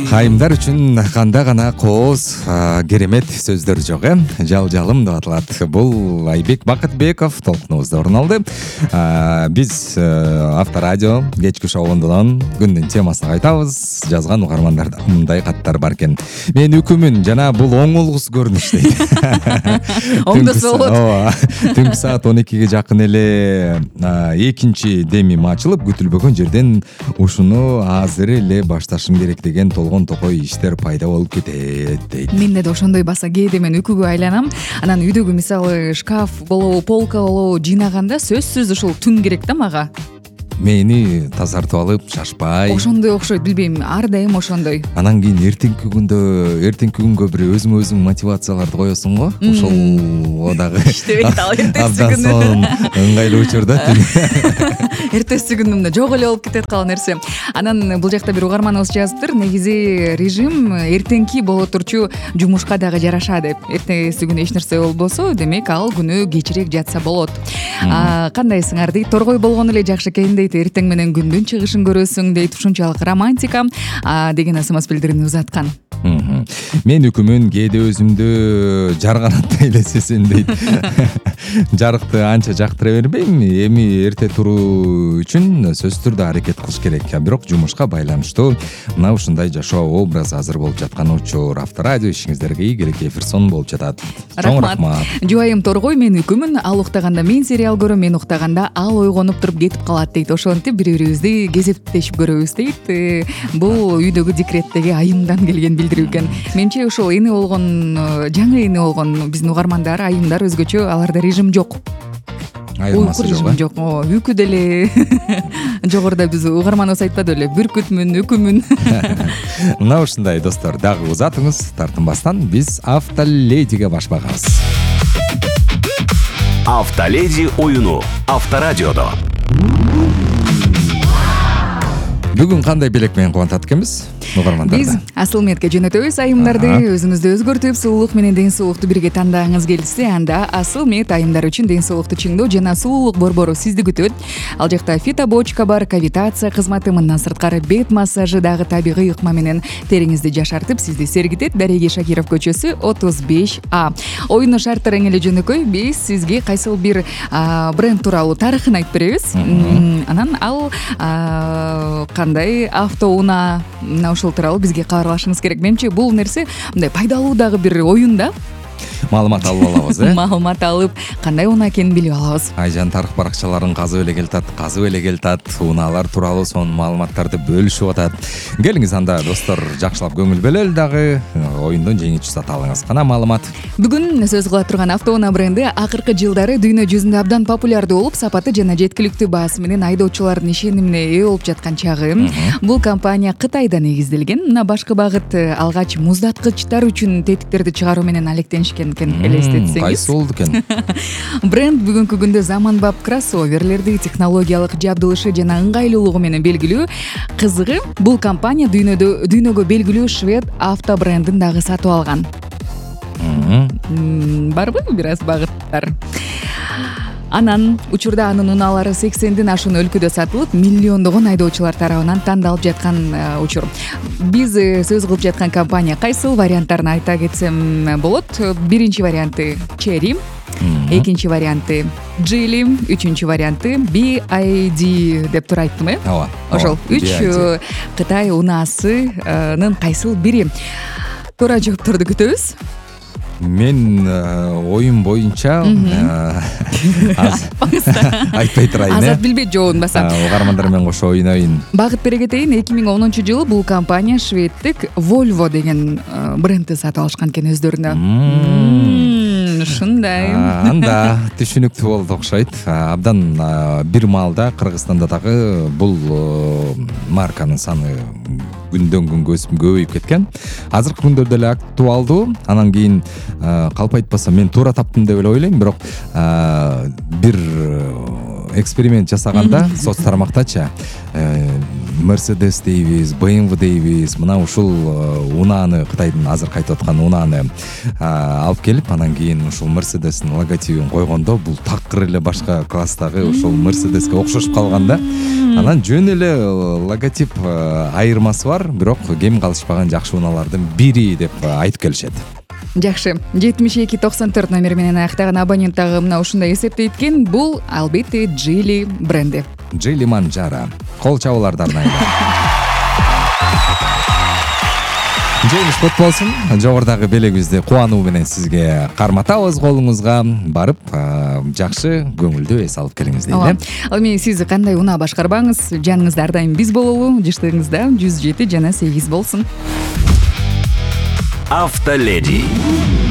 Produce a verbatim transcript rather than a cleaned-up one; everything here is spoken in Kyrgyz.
Хайымдар үчүн кандай гана кооз, керемет сөздөр жок э. Жал жалым деп аталат. Бул Айбек Бакытбеков толкунубузда орун алды. Биз Авторадио кечки шоуундан күндүн темасын айтабыз. Жазган угармандарда мындай каттар бар экен. Мен үкүмүн жана бул оңолгус көрүнүш дейт. Оңдосо болот. Түнкү саат он экиге жакын эле экинчи демим ачылып, күтүлбөгөн жерден ушуну азыр эле башташым керек деген толгон токой иштер пайда болуп кетет дейт. Менде да ошондой баса кээде мен үкүгө айланам. Анан үйдөгү мисалы шкаф болобу, полка болобу жыйнаганда сөзсүз ушул түн керек да мага. Мени тазартып алып, шашпай. Ошондой окшойт, билбейм, ар дайым ошондой. Анан кийин эртеңки күндө, эртеңки күнгө бир өзүң өзүң мотивацияларды коесуң го. Ошол дагы иштебейт ал эртеси абдан күнү. сонун ыңгайлуу учурда. Эртеси күнү мында жок эле болуп кетет кал нерсе. Анан бул жакта бир угарманыбыз жазыптыр. Негизи режим эртеңки боло турчу жумушка дагы жараша деп. Эртеси күнү эч нерсе болбосо, демек ал күнү кечирээк жатса болот. Кандайсыңар дейт. Торгой болгону эле жакшы экен дейт. Эртең менен күндүн чыгышын көрөсүң дейт. Ушунчалык романтика деген смс билдирүүнү узаткан. Мен үкүмүн кээде өзүмдү жарганаттай эле сезем дейт. Жарыкты анча жактыра бербейм. Эми эрте туруу үчүн сөзсүз түрдө аракет кылыш керек. Бирок жумушка байланыштуу мына ушундай жашоо образы азыр болуп жаткан учур. Авторадио ишиңиздерге ийгилик эфир сон болуп жатат. Чоң рахмат. Жубайым Торгой, мен үкүмүн, ал уктаганда мен сериал көрөм, мен уктаганда ал ойгонуп туруп кетип калат дейт. Ошентип бири-бирибизди кезектешип көрөбүз дейт. Бул үйдөгү декреттеги айымдан келген билдирүү экен. Менче ушул эне болгон, жаңы эне болгон биздин угармандар, айымдар өзгөчө, аларда режим жок. Айырмасы жок. Жок. Үкү деле жогоруда биз угарманыбыз айтпады беле, бүркүтмүн, үкүмүн. Мына ушундай достор, дагы узатыңыз, тартынбастан биз Автоледиге баш багабыз. Автоледи оюну Авторадиодо. Бүгүн кандай белек менен кубантат экенбиз угармандарды? Биз асыл метке жөнөтөбүз айымдарды, өзүңүздү өзгөртүп, сулуулук менен ден соолукту бирге тандагыңыз келсе, анда асыл мет айымдар үчүн ден соолукту чыңдоо жана сулуулук борбору сизди күтөт. Ал жакта фитобочка бар, кавитация кызматы, мындан сырткары бет массажы дагы табигый ыкма менен териңизди жашартып, сизди сергитет. Дареги Шакиров көчөсү отуз беш А. Оюну шарттары эң эле жөнөкөй. Биз сизге кайсыл бир бренд тууралуу тарыхын айтып беребиз. Анан ал кандай автоунаа, мына ушул тууралуу бизге кабарлашыңыз керек. Менимче бул нерсе мындай пайдалуу дагы бир оюн да. Маалымат алып алабыз, э? Маалымат алып, кандай унаа экенин билип алабыз. Айжан тарых баракчаларын казып эле келатат, казып эле келатат, унаалар тууралуу сонун маалыматтарды бөлүшүп атат. Келиңиз анда достор, жакшылап көңүл бөлөлү дагы, оюндун жеңүүчүсү аталыңыз. Кана маалымат. Бүгүн сөз кыла турган автоунаа бренди акыркы жылдары дүйнө жүзүндө абдан популярдуу болуп, сапаты жана жеткиликтүү баасы менен айдоочулардын ишенимине ээ болуп жаткан чагы. Бул компания Кытайда негизделген. Мына башкы багыт алгач муздаткычтар үчүн тетиктерди чыгаруу менен алектенишкен экен, элестетсеңиз. Кайсы болду экен? Бренд бүгүнкү күндө заманбап кроссоверлерди, технологиялык жабдылышы жана ыңгайлуулугу менен белгилүү. Кызыгы, бул компания дүйнөдө дүйнөгө белгилүү швед авто брендин дагы сатып алган. Барбы бир аз багыттар? Анан учурда анын унаалары сексенден ашуун өлкөдө сатылып, миллиондогон айдоочулар тарабынан тандалып жаткан учур. Биз сөз кылып жаткан компания кайсыл варианттарын айта кетсем болот? Биринчи варианты Cherry, экинчи варианты Geely, үчүнчү варианты би ай ди деп тур айттым, э? Ооба. Ошол үч Кытай унаасынын кайсыл бири? Туура жоопторду күтөбүз. Мен оюн боюнча айтпай турайын. Азат билбейт жообун басам. Угармандар менен кошо ойнойн. Багыт бере кетейин. эки миң онунчу жылы бул компания шведтик Volvo деген брендти сатып алышкан экен өздөрүнө. Ушундай. Анда түшүнүктүү болду окшойт. Абдан бир маалда Кыргызстанда дагы бул марканын саны күндөн күнгө өсүп көбөйүп кеткен. Азыркы күндөрдө эле актуалдуу. Анан кийин калп айтпасам мен туура таптым деп эле ойлойм, бирок бир эксперимент жасаганда соц тармактачы Mercedes дейбиз, бэ эм вэ дейбиз. Мына ушул унааны, Кытайдын азыр кайтып аткан унааны алып келип, анан кийин ушул Mercedes'ин логотипин койгондо бул такыр эле башка класстагы ушул Mercedes'ке окшошуп калган да. Анан жөн эле логотип айырмасы бар, бирок кем калышпаган жакшы унаалардын бири деп айтып келишет. Жакшы. жетимиш эки токсон төрт номер менен аяктаган абонент дагы мына ушундай эсептейт экен. Бул албетте Geely бренди. Geely Manjaro. Кол чабууларды арнайын. Жеңиш кут болсун. Жогорудагы белегибизди кубануу менен сизге карматабыз, колуңузга барып, жакшы көңүлдүү эс алып келиңиз дейли. Ал эми сиз кандай унаа башкарбаңыз, жаныңызда ар дайым биз бололу, жыштыгыңызда жүз жети жана сегиз болсун. Автоледи.